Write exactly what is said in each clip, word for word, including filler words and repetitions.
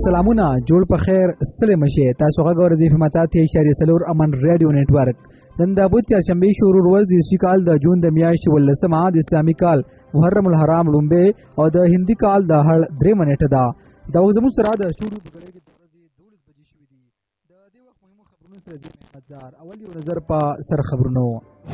سلامونه جوړ په خیر ستړي مشه تاسو غوړې د فهمات اشاره سلور امن رادیو نتورک نن د ابو چهارشنبه شروع ورځ د اسوي کال د جون د میاشتې ولسمه د اسلامي کال محرم الحرام لومبه او د هندي کال د هړ درې منټه ده دا زموږ سره د شروع په کړه کې د ورځې دولس بجې شوې دي د دې وخت مهمو خبرونو سره د محمدزار اول یو نظر په سر خبرونو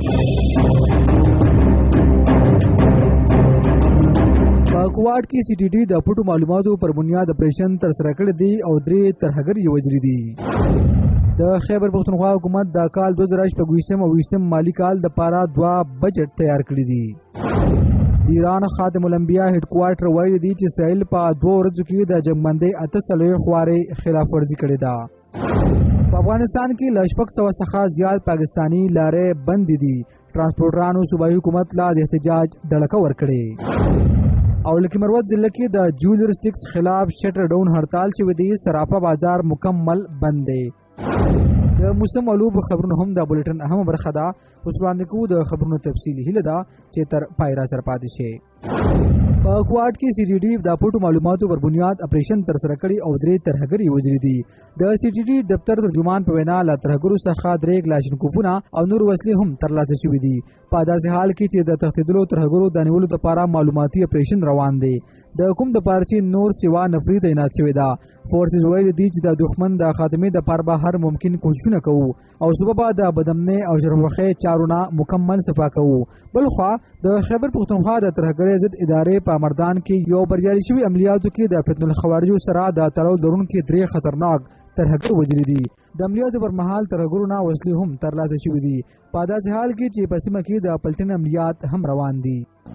په کوواټ کې سی ټي ډي د پټو معلوماتو پر بنیاد اپریشن تر سره کړی دی او درې ترهګر یې وجري دي د خیبر پښتونخوا حکومت د کال دوه زره شپږ او ویشتم مالی کال د پاره دوا بجټ تیار کړی دی د ایران خاتم الانبیاء هډ کوارټر وایي دی چې اسرائیل په دوه ورځو کې د جنگبندۍ اته څلوېښت خوارې خلاف ورزي کړې ده په افغانستان کې له شپږ سوه څخه زیات پاکستاني لارې بندې دي ترانسپورټرانو صوبایي حکومت لا د احتجاج دړکه ورکړې او لکه مروت ضلع کې د جولر سټکس خلاف شټر ډاون هړتال چې ودی سراپا بازار مکمل بند دی د موسم علوب خبرونه هم د بولټن اهم برخه ده اوس وړاندې کوو د خبرونو تفصیلي هیله ده چې تر پای را سره پاتې شئ په کوواټ کې سی ټي ډي د پټو معلوماتو پر بنیاد اپریشن تر سره کړي او درې ترهګر یې وجري دي د سی ټي ډي دفتر ترجمان په وینا له ترهګرو څخه درې کلاشینکوفونه او نور وسلې هم ترلاسه شوي دي په داسې حال کې چې د تښتېدلو ترهګرو د نیولو لپاره معلوماتي اپریشن روان دی د کوم د پارچې نور سیوا نفري تعینات شوې ده فورسز ویلي دي چې د دښمن د خاتمې دپاره به هر ممکن کوششونه کوو او صوبه به د بدامنۍ او شرموښۍ چارونه مکمل صفا کوو بلخوا د خیبر پښتونخوا د ترهګرۍ ضد ادارې په مردان کې یو بریالي شوي عملیاتو کې د فتنه الخوارجو سره د تړاو لرونکي درې خطرناک ترهګر وجري دي د عملیاتو پر مهال ترهګرو نه وسلې هم ترلاسه شوي دي په داسې حال کې چې په سیمه کې د پلټنې عملیات هم روان دي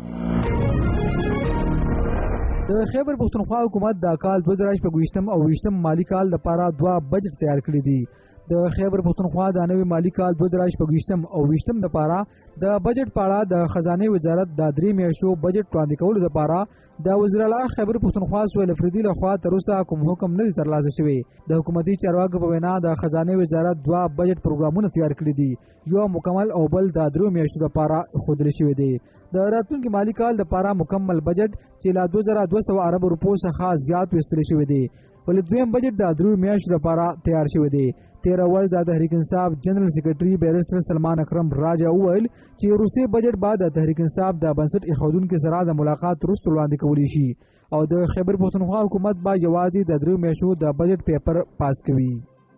د خیبر پښتونخوا حکومت د کال دوه زره شپږ او ویشتم مالی کال لپاره دوه بجټ تیار کړي دي د خیبر پښتونخوا د نوي مالی کال دوه زره شپږ او ویشتم لپاره د بجټ په اړه د خزانه وزارت د درې میاشتو بجټ وړاندې کولو لپاره د وزیر اعلی خیبر پښتونخوا سهیل افریدي لخوا تر اوسه کوم حکم نه دی ترلاسه شوی د حکومتي چارواکو په وینا د خزانه وزارت دوه بجټ پروګرامونه تیار کړي دي یو مکمل او بل د درې میاشتو لپاره ښودل شوی دی د راتلونکي مالی کال لپاره مکمل بجټ چې له دوه زره دوه سوه ارب روپو څخه زیات ویستل شوی دی ولې دویم بجټ د درې میاشتو لپاره تیار شوی دی تیره ورځ د تحریک انصاف جنرال سیکرټري بیرسټر سلمان اکرم راجا وویل چې وروستي بجټ بعد د تحریک انصاف د بنسټ ایښودونکو سره د ملاقات وروسته وړاندې کولی شي او د خیبر پښتونخوا حکومت به یوازې د درې میاشتو د بجټ پیپر پاس کوي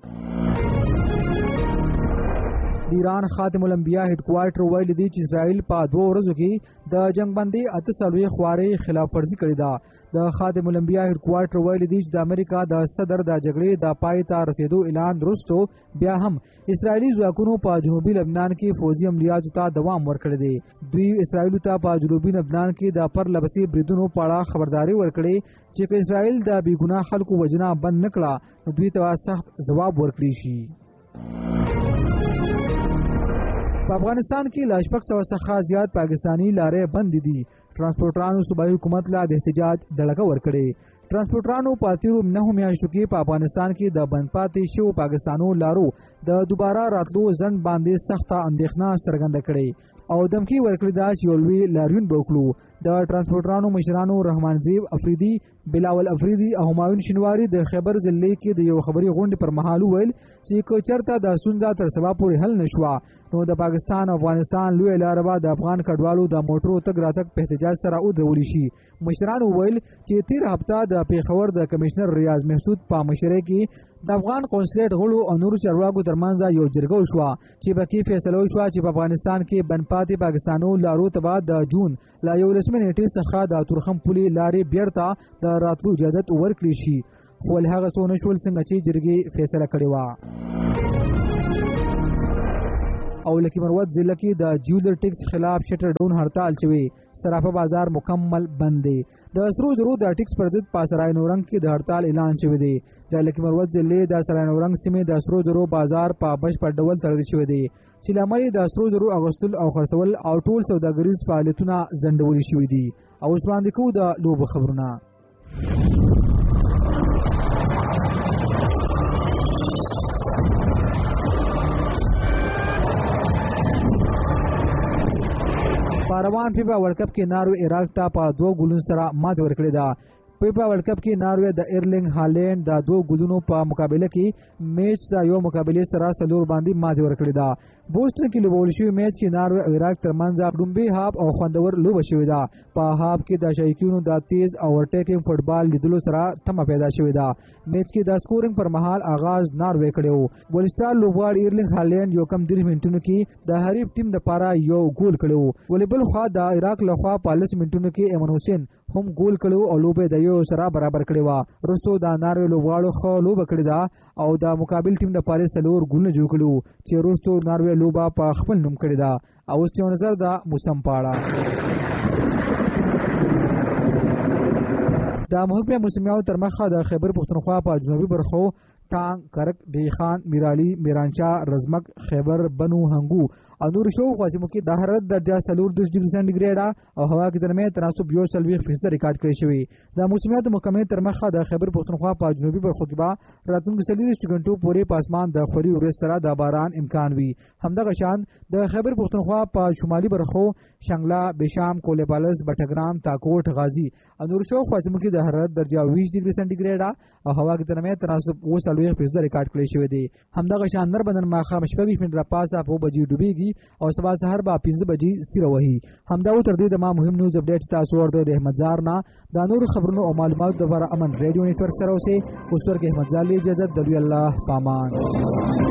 د ایران خاتم الانبیاء هډ کوارټر ویلي دی چې اسرائیل په دوه ورځو کې د جنګبندۍ اته څلوېښت خوارې خلاف ورزي کړې ده د خاتم الانبیاء هډ کوارټر ویلي دی چې د امریکا د صدر د جګړې د پای ته رسېدو اعلان وروسته بیا هم اسرائیلي ځواکونو په جنوبي لبنان کې فوځي عملیاتو ته دوام ورکړی دی دوی اسرائیلو ته په جنوبي لبنان کې د پرلپسې بریدونو په اړه خبرداری ورکړې چې که اسرائیل د بېګناه خلکو وژنه بند نه کړه نو دوی ته سخت ځواب ورکړی شي په افغانستان کې له شپږ سوه څخه زیات پاکستاني لارې بندې دي ترانسپورټرانو صوبایي حکومت لا د احتجاج دړکه ورکړې ترانسپورټرانو په تیرو نهو میاشتو کې په افغانستان کې د بند پاتې شوو پاکستانو لارو د دوباره راتلو ځنډ باندې سخته اندېښنه څرګنده کړې او دمکې ورکړې ده چې یو لوی لاریون به وکړو د ترانسپورټرانو مشرانو رحمان زیب افریدي بلاول افریدي او همایون شینواري د خیبر ضلع کې د یو خبري غونډې پر مهال وویل چې که چېرته دا ستونزه تر سبا پورې حل نه شوه نو د پاکستان او افغانستان لویه لاره به د افغان کډوالو د موټرو تګ راتګ په احتجاج سره ودرولی شي مشرانو وویل چې تېره هفته د پېښور د کمشنر ریاض محسود په مشرۍ کې د افغان قونسلیټ غړو او نورو چارواکو ترمنځ یو جرګه وشوه چې پکې فیصله وشوه چې په افغانستان کې بند پاتې پاکستانو لارو ته به د جون له یو رسمي نیټې څخه د تورخم پولې لارې بیرته د راتلو اجازت ورکړي شي خو ولې هغه څه ونه شول څنګه چې جرګې فیصله کړې وه او لکه مروت ضلع کې د جولر ټیکس خلاف شټر ډاون هړتال شوی صرافه بازار مکمل بند دی د سرو زرو د ټیکس پر ضد په سرای نورنګ کې د هړتال اعلان شوی دی د لکه مروت ضلع د سرای نورنګ سیمې د سرو زرو بازار په بشپړ ډول تړل شوی دی چې له امله د سرو زرو اغوستل او خرڅول او ټول سوداګریز فعالیتونه ځنډول شوي دي او اوس وړاندې کوو د لوبو خبرونه په روان فیفا ورلډ کپ کې نارو عراق ته په دوه ګولونو سره ماتې ورکړې ده فیفا ورلد کپ کې ناروې د ایرلینګ هالینډ د دوه ګولونو په مقابله کې میچ د یو مقابله سره څلور باندې ماتې ورکړې ده. بوسټن کې لوبول شوی میچ کې ناروې او عراق ترمنځ لومبي هاف او خوندور لوبه شوې ده. په هاف کې د شایقینو د تیز او ورټیکینګ فوټبال لیدلو سره تمه پیدا شوې ده. میچ کې د سکورینګ پر مهال آغاز ناروې کړی و. ولسټار لوبغاړي ایرلینګ هالینډ یو کم درې منټونو کې د حریف ټیم لپاره یو ګول کړی و. ولې بل خوا د عراق لخوا په لس منټونو کې ایمن حسین هم ګول کړو او لوبه د یو سره برابر کړی و. وروسته د ناروې لوبغاړو ښه لوبه کړې ده او د مقابل ټیم لپاره څلور ګولونه جوړ کړي چې وروسته ناروې لوبه په خپل نوم کړې ده. او اوس یو نظر د موسم په اړه. د محکمه موسمیاتو تر مخه د خیبر پښتونخوا په جنوبي برخو ټانګ، کرک، ډیخان، میرالي، میرانچا، رزمک، خیبر، بنو، هنګو او نور شو خاصمو کې د حرارت درجه څلور دېرش ډګري سانتي او هوا کې درمیان تناسب یو څلوېښت فیصد ریکارډ کړی شوی. د موسمیاتو محکمې تر مخه د خیبر پښتونخوا په جنوبي برخو کې به راتلونکو څلوېښتو غنټو پورې په اسمان د خوري ورځ سره د باران امکان وي. همدغه شان د خیبر پښتونخوا په شمالي برخو شنګلا، بشام، کولهبالس، بټګرام، تاکوټ، غازي او نور شو خاصمو کې د حرارت درجه ویشت ډګري سانتي او هوا کې درمیان تناسب اوه څلوېښت فیصد ریکارډ کړی شوی دی. همدغه شان نر بدن ماښام شپږ منټه راپاسه په بجې ډوبېږي او سبا سهار به پنځه بجې سیره وهي. همدا و تر دې د ما مهم نیوز اپډیټ تاسو ورته د احمد زار نه دا نور خبرونو او معلوماتو لپاره امن ریډیو نیټورک سره اوسئ. اوس ورکه احمد زار له اجازه د الله پامان.